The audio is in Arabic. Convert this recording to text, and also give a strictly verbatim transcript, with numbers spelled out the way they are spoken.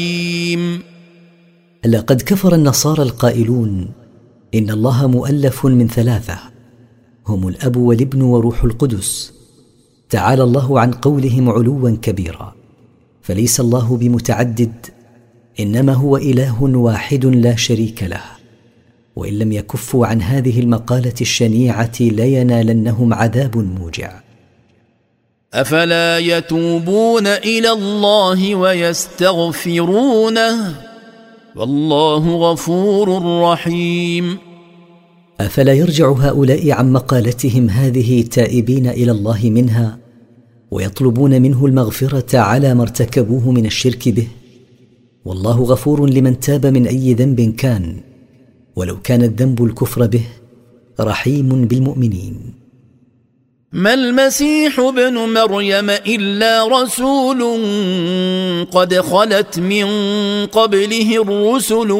لقد كفر النصارى القائلون إن الله مؤلف من ثلاثة، هم الأب والابن وروح القدس. تعالى الله عن قولهم علوا كبيرا، فليس الله بمتعدد، إنما هو إله واحد لا شريك له. وإن لم يكفوا عن هذه المقالة الشنيعة لينالنهم عذاب موجع. أفلا يتوبون إلى الله ويستغفرونه والله غفور رحيم. أفلا يرجع هؤلاء عن مقالتهم هذه تائبين إلى الله منها ويطلبون منه المغفرة على ما ارتكبوه من الشرك به؟ والله غفور لمن تاب من أي ذنب كان، ولو كان الذنب الكفر به، رحيم بالمؤمنين. ما المسيح ابن مريم إلا رسول قد خلت من قبله الرسل